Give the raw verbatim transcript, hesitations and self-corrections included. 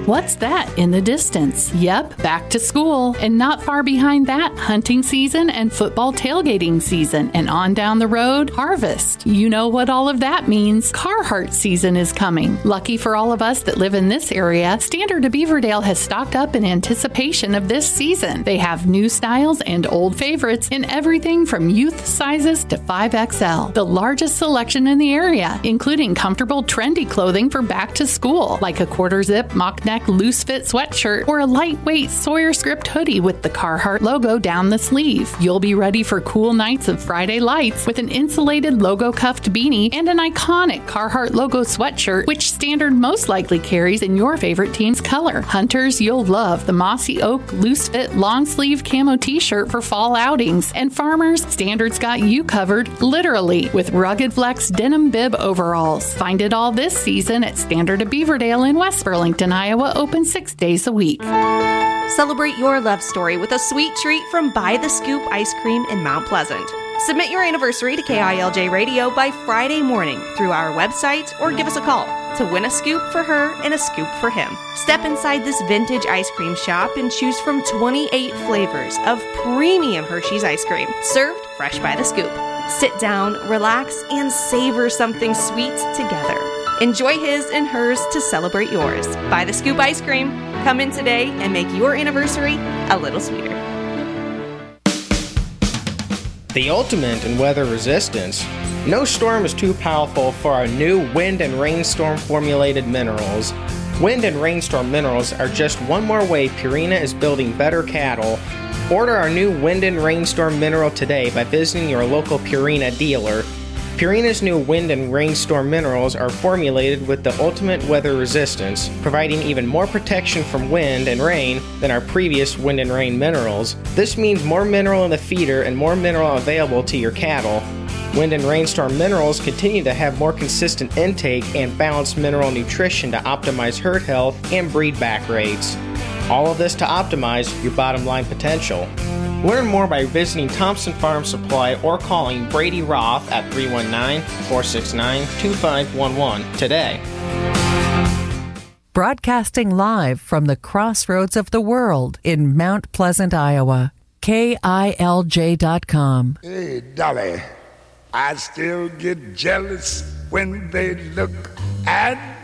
What's that in the distance? Yep, back to school. And not far behind that, hunting season and football tailgating season. And on down the road, harvest. You know what all of that means. Carhartt season is coming. Lucky for all of us that live in this area, Standard of Beaverdale has stocked up in anticipation of this season. They have new styles and old favorites in everything from youth sizes to five X L. The largest selection in the area, including comfortable, trendy clothing for back to school, like a quarter zip, mock neck, loose fit sweatshirt, or a lightweight Sawyer script hoodie with the Carhartt logo down the sleeve. You'll be ready for cool nights of Friday lights with an insulated logo cuffed beanie and an iconic Carhartt logo sweatshirt, which Standard most likely carries in your favorite team's color. Hunters, you'll love the mossy oak loose fit long sleeve camo t-shirt for fall outings. And farmers, Standard's got you covered literally with rugged flex denim bib overalls. Find it all this season at Standard of Beaverdale in West Burlington, Iowa, open six days a week. Celebrate your love story with a sweet treat from By the Scoop Ice Cream in Mount Pleasant. Submit your anniversary to K I L J Radio by Friday morning through our website or give us a call to win a scoop for her and a scoop for him. Step inside this vintage ice cream shop and choose from twenty-eight flavors of premium Hershey's ice cream, served fresh by the scoop. Sit down, relax, and savor something sweet together. Enjoy his and hers to celebrate yours. By the Scoop Ice Cream. Come in today and make your anniversary a little sweeter. The ultimate in weather resistance. No storm is too powerful for our new Wind and Rainstorm formulated minerals. Wind and Rainstorm minerals are just one more way Purina is building better cattle. Order our new Wind and Rainstorm mineral today by visiting your local Purina dealer. Purina's new Wind and Rainstorm minerals are formulated with the ultimate weather resistance, providing even more protection from wind and rain than our previous Wind and Rain minerals. This means more mineral in the feeder and more mineral available to your cattle. Wind and Rainstorm minerals continue to have more consistent intake and balanced mineral nutrition to optimize herd health and breed back rates. All of this to optimize your bottom line potential. Learn more by visiting Thompson Farm Supply or calling Brady Roth at three one nine, four six nine, two five one one today. Broadcasting live from the crossroads of the world in Mount Pleasant, Iowa. K I L J dot com. Hey, Dolly, I still get jealous when they look at